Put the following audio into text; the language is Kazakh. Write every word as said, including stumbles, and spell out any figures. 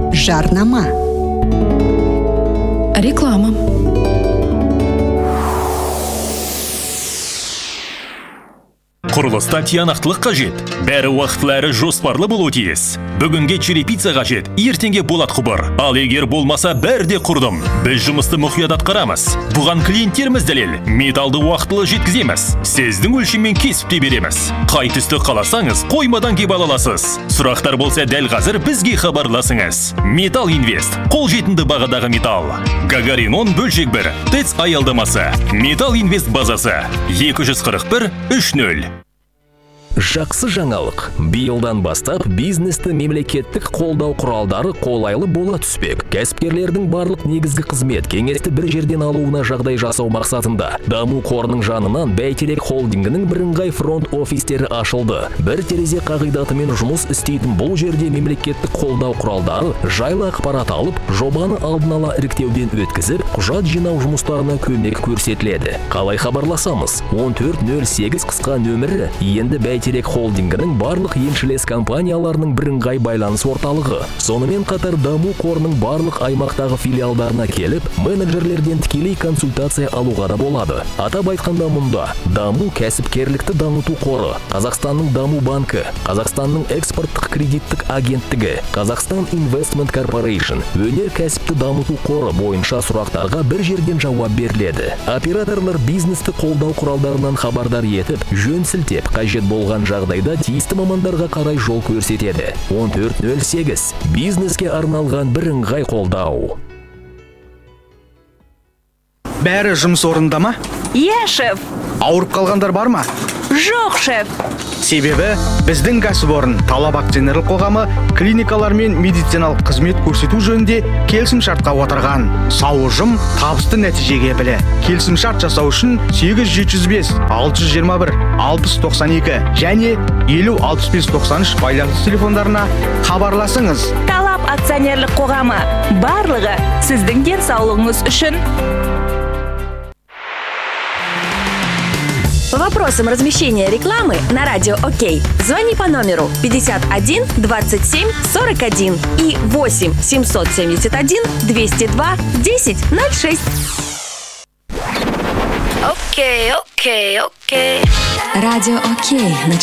Жарнама. Реклама. Құрылыста тиянақтылық қажет. Бәрі уақытлары жоспарлы болуы тиіс. Бүгінге черепица қажет, ертеңге болат құбыр. Ал егер болмаса бәрі де құрдым. Біз жұмысты мұқият атқарамыз. Бұған клиенттеріміз дәлел. Металды уақытылы жеткіземіз. Сіздің өлшеммен кесіп те береміз. Қай түсті қаласаңыз, қоймадан кеп ала аласыз. Сұрақтар болса дәл қазір бізге хабарласыңыз. Металл Инвест. Қолжетімді бағадағы металл. Гагарин он бөлшек бір. ТЭЦ аялдамасы. Металл Инвест базасы. екі жүз қырық бір үш нөл. Жақсы жаңалық. Биылдан бастап бизнесті мемлекеттік қолдау құралдары қолайлы бола түспек. Кәсіпкерлердің барлық негізгі қызмет кеңесті бір жерден алуына жағдай жасау мақсатында Даму қорының жанынан Бәйтерек холдингінің бірыңғай фронт офистері ашылды. Бір терезе қағидатымен жұмыс істейтін бұл жерде мемлекеттік қолдау құралдары жайлы ақпарат алып, жобаны алдын ала іріктеуден өткізіп, құжат жинау жұмыстарына көмек көрсетіледі. Қалай хабарласамыз? он төрт нөл сегіз қысқа нөмірі енді Бәйтерек холдингінің барлық еншілес компанияларының бірыңғай байланыс орталығы. Сонымен қатар Даму қорының барлық аймақтағы филиалдарына келіп, менеджерлерден тікелей консультация алуға да болады. Атап айтқанда мұнда Даму кәсіпкерлікті дамыту қоры, Қазақстанның Даму банкі, Қазақстанның экспорттық кредиттік агенттігі, Қазақстан Investment Corporation, өнер кәсіпті дамыту қоры бойынша сұрақтарға бір жерден жауап беріледі. Операторлар бизнесті қолдау құралдарынан хабардар етіп, жөн сілтеп, қажет болған жағдайда тиісті мамандарға қарай жол көрсетеді. он төрт нөл сегіз. Бизнеске арналған бірыңғай қолдау. Бәрі жұмыс орнында ма? Иә, шеф. Ауырып қалғандар бар ма? Жоқ, шеф. Себебі біздің кәсіпорын Талап акционерлік қоғамы клиникалар мен медициналық қызмет көрсету жөнінде келісім шартқа отырған. Сау ұжым табысты нәтижеге білі. Келісім шарт жасау үшін сегіз жеті жүз бес алты жүз жиырма бір алпыс тоқсан екі және елу алпыс бес тоқсан үш байланыс телефондарына хабарласыңыз. Талап акционерлік қоғамы. Барлығы сіздің денсаулығыңыз үшін. По вопросам размещения рекламы на радио ОК звони по номеру пятьдесят один двадцать семь сорок один и восемь семьсот семьдесят один двести два десять ноль шесть. Окей, окей, окей. Радио ОК.